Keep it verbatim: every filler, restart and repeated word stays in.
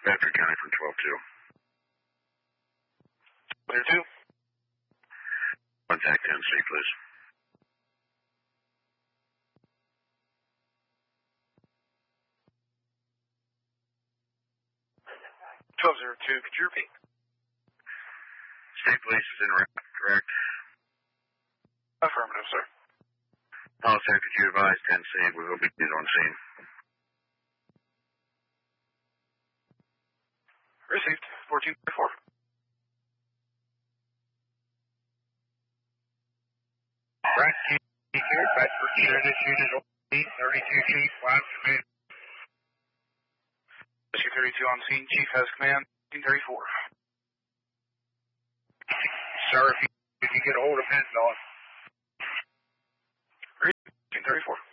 Bedford County from twelve two. Clear two. Contact Tennessee, please. twelve zero two, could you repeat? State police is in route, correct? Affirmative, sir. Officer, could you advise Tennessee we will be on scene? Received. fourteen thirty-four. Right, Chief here, Bedford, this unit on scene, thirty-two Chief, line command. Rescue thirty-two on scene, Chief has command, fourteen thirty-four. Sir, if you, if you get a hold of Penton, fourteen thirty-four.